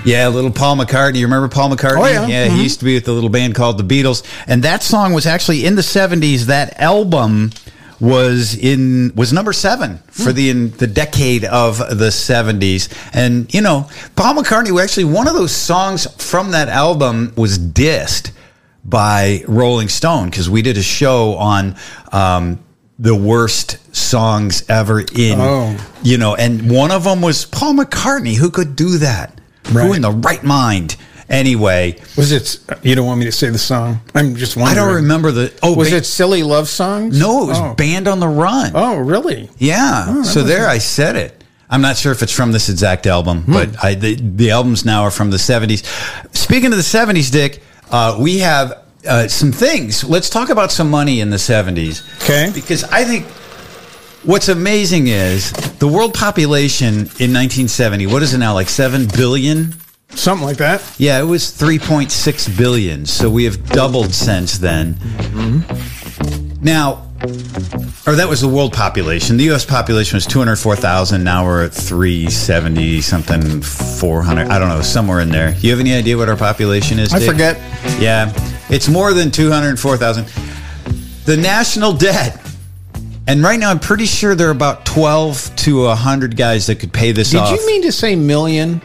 Yeah, little Paul McCartney. You remember Paul McCartney? Oh, yeah. Yeah, he used to be with the little band called the Beatles. And that song was actually in the 70s. That album was number 7 for the decade of the 70s. And, you know, Paul McCartney, actually, one of those songs from that album was dissed by Rolling Stone, because we did a show on the worst songs ever in, you know, and one of them was Paul McCartney. Who could do that? Right. Who in the right mind? Anyway. Was it, you don't want me to say the song? I'm just wondering. I don't remember was it Silly Love Songs? No, it was Band on the Run. Oh, really? Yeah. So there I said it. I'm not sure if it's from this exact album, but the albums now are from the 70s. Speaking of the 70s, Dick, we have some things. Let's talk about some money in the 70s. Okay. Because I think what's amazing is the world population in 1970, what is it now, like 7 billion? Something like that. Yeah, it was 3.6 billion. So we have doubled since then. Mm-hmm. Now, or that was the world population. The U.S. population was 204,000. Now we're at 370 something, 400. I don't know, somewhere in there. You have any idea what our population is, Dick? I forget. Yeah, it's more than 204,000. The national debt. And right now, I'm pretty sure there are about 12 to 100 guys that could pay this off. Did you mean to say million?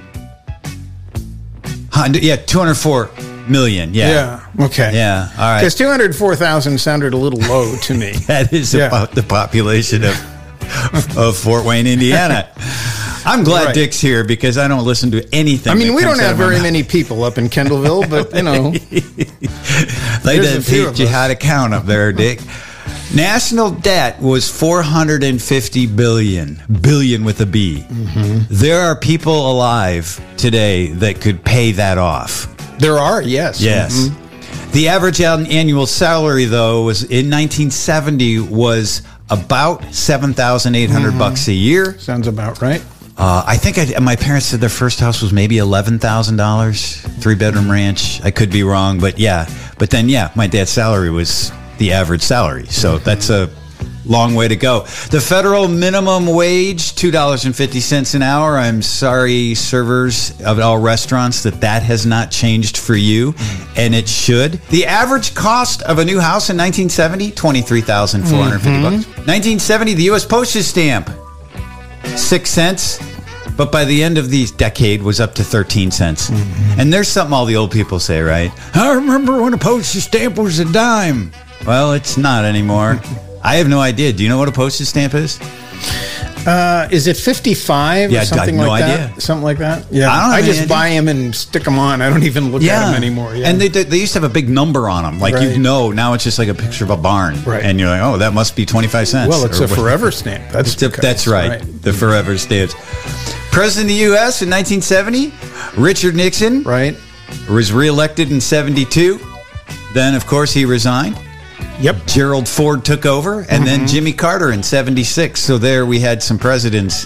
Yeah, 204 million. Yeah. Okay. Yeah. All right. Because 204,000 sounded a little low to me. That is about the population of Fort Wayne, Indiana. I'm glad Dick's here because I don't listen to anything. I mean, we don't have very many people up in Kendallville, but, you know. They didn't teach you how to count up there, Dick. National debt was $450 billion with a B. Mm-hmm. There are people alive today that could pay that off. There are, yes. Yes. Mm-hmm. The average annual salary, though, was in 1970 was about $7,800 bucks a year. Sounds about right. I think my parents said their first house was maybe $11,000, 3-bedroom ranch. I could be wrong, but yeah. But then, my dad's salary was the average salary. So that's a long way to go. The federal minimum wage, $2.50 an hour. I'm sorry, servers of all restaurants, that has not changed for you, and it should. The average cost of a new house in 1970, $23,450 bucks. 1970, the U.S. postage stamp, 6 cents. But by the end of the decade was up to 13 cents. Mm-hmm. And there's something all the old people say, right? I remember when a postage stamp was a dime. Well, it's not anymore. I have no idea. Do you know what a postage stamp is? Is it 55 or something like that? Idea. Something like that? Yeah. I just buy them and stick them on. I don't even look at them anymore. Yeah. And they used to have a big number on them. Like, now it's just like a picture of a barn. Right. And you're like, oh, that must be 25 cents. Well, it's a forever stamp. That's right. The forever stamps. President of the U.S. in 1970, Richard Nixon. Right. Was reelected in 72. Then, of course, he resigned. Yep. Gerald Ford took over, and then Jimmy Carter in 76. So there we had some presidents